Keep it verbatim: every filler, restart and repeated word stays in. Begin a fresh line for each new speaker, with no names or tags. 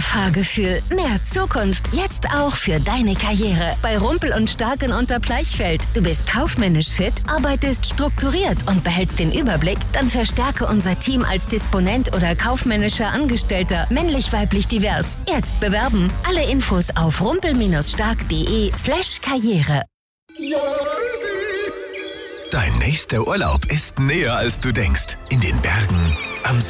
Fahrgefühl, mehr Zukunft, jetzt auch für deine Karriere. Bei Rumpel und Stark in Unterbleichfeld. Du bist kaufmännisch fit, arbeitest strukturiert und behältst den Überblick? Dann verstärke unser Team als Disponent oder kaufmännischer Angestellter, männlich-weiblich divers. Jetzt bewerben. Alle Infos auf rumpel-stark.de slash Karriere.
Dein nächster Urlaub ist näher, als du denkst. In den Bergen, am